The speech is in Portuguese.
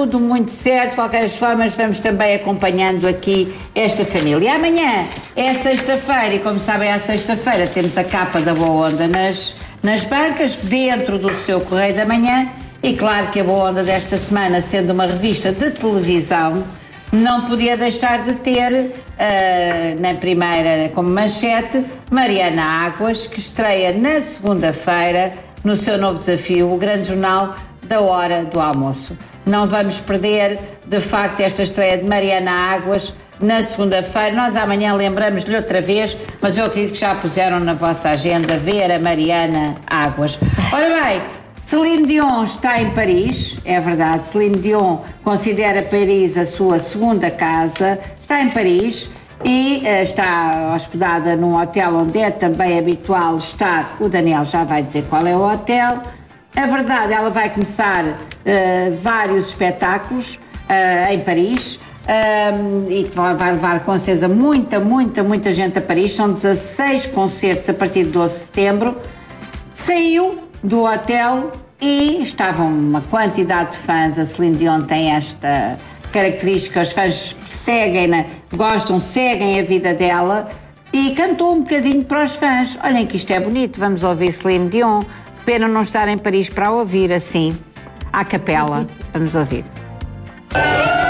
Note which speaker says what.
Speaker 1: tudo muito certo. De qualquer forma, vamos também acompanhando aqui esta família. Amanhã é sexta-feira e, como sabem, à sexta-feira temos a capa da Boa Onda nas bancas, dentro do seu Correio da Manhã. E claro que a Boa Onda desta semana, sendo uma revista de televisão, não podia deixar de ter, na primeira como manchete, Mariana Águas, que estreia na segunda-feira, no seu novo desafio, o grande jornal da hora do almoço. Não vamos perder, de facto, esta estreia de Mariana Águas na segunda-feira. Nós amanhã lembramos-lhe outra vez, mas eu acredito que já puseram na vossa agenda ver a Mariana Águas. Ora bem, Céline Dion está em Paris, é verdade, Céline Dion considera Paris a sua segunda casa, está em Paris e está hospedada num hotel onde é também habitual estar, o Daniel já vai dizer qual é o hotel. A verdade, ela vai começar vários espetáculos em Paris e que vai levar com certeza muita gente a Paris, são 16 concertos a partir de 12 de setembro, saiu do hotel e estavam uma quantidade de fãs. A Céline Dion tem esta característica, os fãs seguem-na, seguem a vida dela e cantou um bocadinho para os fãs. Olhem que isto é bonito, vamos ouvir Céline Dion, pena não estar em Paris para ouvir assim, à capela. Vamos ouvir.